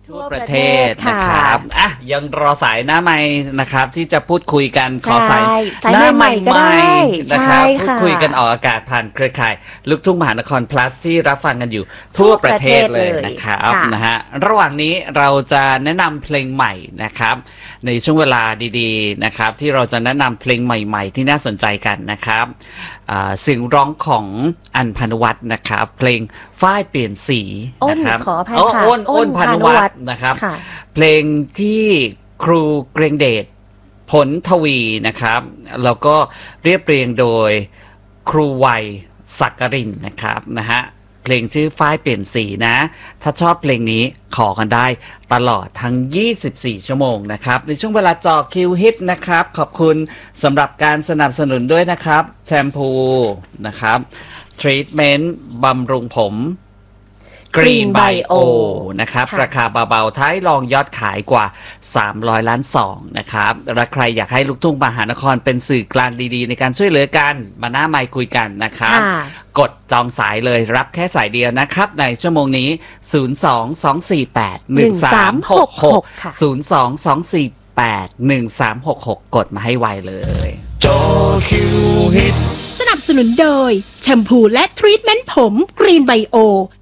ทั่วประเทศนะครับยังรอสายหน้าใหม่นะครับที่จะพูดคุยกันขอสายหน้าใหม่ก็ได้นะครับพูดคุยกันออกอากาศผ่านเครือข่ายลูกทุ่งมหานคร plus ที่รับฟังกันอยู่ทั่วประเทศเลยนะครับนะฮะระหว่างนี้เราจะแนะนำเพลงใหม่นะครับในช่วงเวลาดีๆนะครับที่เราจะแนะนำเพลงใหม่ๆที่น่าสนใจกันนะครับเสียงร้องของอัญพานุวัฒน์นะครับเพลงฝ้ายเปลี่ยนสีนะครับขออภัยค่ะอ้นพานุวัฒน์นะครับเพลงที่ครูเกรียงเดชผลทวีนะครับแล้วก็เรียบเรียงโดยครูวัยศักรินนะครับนะฮะเพลงชื่อฝ้ายเปลี่ยนสีนะถ้าชอบเพลงนี้ขอกันได้ตลอดทั้ง24ชั่วโมงนะครับในช่วงเวลาจอคิวฮิตนะครับขอบคุณสำหรับการสนับสนุนด้วยนะครับแชมพูนะครับทรีทเมนต์บำรุงผมGreen Bio นะครับราคาเบาๆท้ายรองยอดขายกว่า300 ล้าน2นะครับและใครอยากให้ลูกทุ่งมหานครเป็นสื่อกลางดีๆในการช่วยเหลือกันมาหน้าไมค์คุยกันนะครับกดจองสายเลยรับแค่สายเดียวนะครับในชั่วโมงนี้022481366 022481366กดมาให้ไวเลยจอคิวฮิตสนับสนุนโดยแชมพูและทรีทเมนต์ผม Green Bio